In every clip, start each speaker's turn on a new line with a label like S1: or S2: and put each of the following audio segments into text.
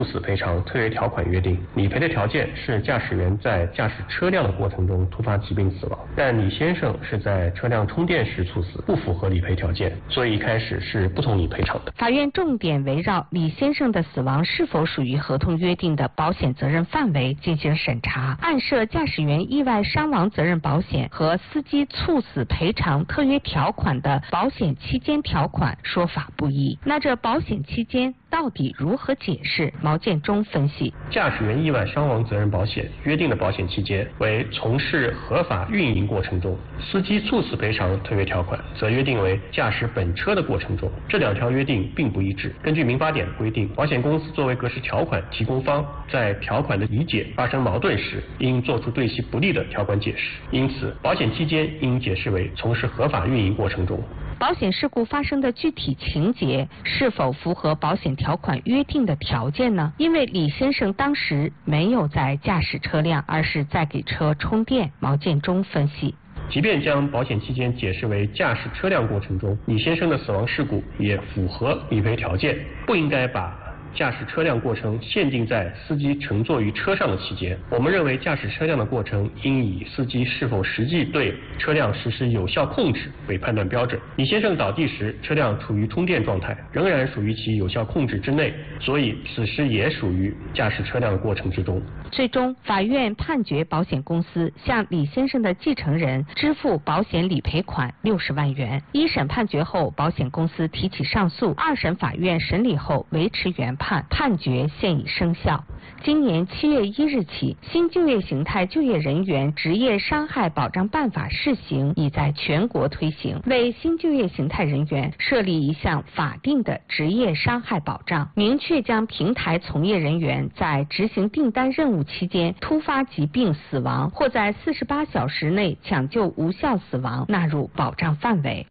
S1: 不死赔偿特约条款约定，理赔的条件是驾驶员在驾驶车辆的过程中突发疾病死亡，但李先生是在车辆充电时猝死，不符合理赔条件，所以一开始是不同意赔偿的。
S2: 法院重点围绕李先生的死亡是否属于合同约定的保险责任范围进行审查，按涉驾驶员意外伤亡责任保险和司机猝死赔偿特约条款的保险期间条款说法不一。那这保险期间到底如何解释？毛建中分析，
S1: 驾驶员意外伤亡责任保险约定的保险期间为从事合法运营过程中，司机猝死赔偿特约条款则约定为驾驶本车的过程中，这两条约定并不一致。根据民法典规定，保险公司作为格式条款提供方，在条款的理解发生矛盾时，应作出对其不利的条款解释。因此，保险期间应解释为从事合法运营过程中。
S2: 保险事故发生的具体情节是否符合保险条款约定的条件呢？因为李先生当时没有在驾驶车辆，而是在给车充电。毛建中分析，
S1: 即便将保险期间解释为驾驶车辆过程中，李先生的死亡事故也符合理赔条件，不应该把驾驶车辆过程限定在司机乘坐于车上的期间。我们认为，驾驶车辆的过程应以司机是否实际对车辆实施有效控制为判断标准。李先生倒地时，车辆处于充电状态，仍然属于其有效控制之内，所以此时也属于驾驶车辆的过程之中。
S2: 最终，法院判决保险公司向李先生的继承人支付保险理赔款60万元。一审判决后，保险公司提起上诉，二审法院审理后维持原判，判决现已生效。今年7月1日起，新就业形态就业人员职业伤害保障办法试行已在全国推行，为新就业形态人员设立一项法定的职业伤害保障，明确将平台从业人员在执行订单任务期间突发疾病死亡或在48小时内抢救无效死亡纳入保障范围。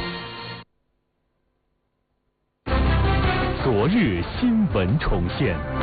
S3: 昨日新闻重现。